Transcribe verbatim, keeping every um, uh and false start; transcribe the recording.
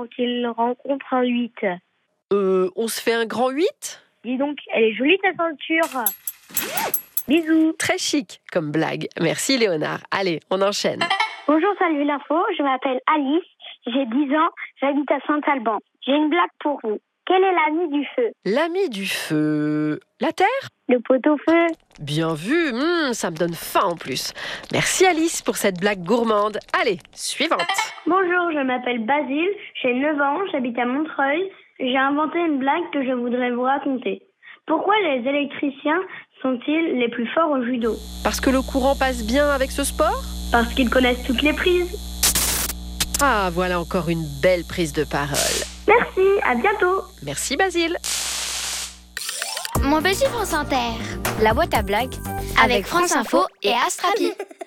quand il rencontre un huit. Euh, on se fait un grand huit ? Dis donc, elle est jolie ta ceinture. Bisous. Très chic comme blague. Merci Léonard. Allez, on enchaîne. Bonjour, salut l'info, je m'appelle Alice, j'ai dix ans, j'habite à Saint-Alban. J'ai une blague pour vous. Quel est l'ami du feu? L'ami du feu. La terre ? Le pot-au-feu. Bien vu, mmh, ça me donne faim en plus. Merci Alice pour cette blague gourmande. Allez, suivante. Bonjour, je m'appelle Basile, j'ai neuf ans, j'habite à Montreuil. J'ai inventé une blague que je voudrais vous raconter. Pourquoi les électriciens sont-ils les plus forts au judo? Parce que le courant passe bien avec ce sport ? Parce qu'ils connaissent toutes les prises. Ah, voilà encore une belle prise de parole. Merci, à bientôt. Merci Basile. Mon petit France Inter, la boîte à blagues avec France Info et Astrapi.